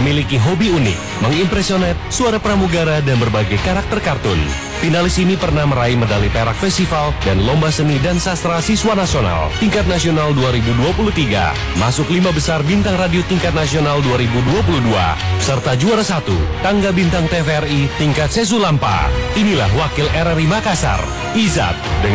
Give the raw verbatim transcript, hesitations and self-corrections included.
memiliki hobi unik, mengimpresionet, suara pramugara, dan berbagai karakter kartun. Finalis ini pernah meraih medali perak festival dan lomba seni dan sastra siswa nasional tingkat nasional dua ribu dua puluh tiga, masuk lima besar bintang radio tingkat nasional dua ribu dua puluh dua, serta juara satu tangga bintang T V R I tingkat Sesulampa. Inilah wakil R R I Makassar, Izat.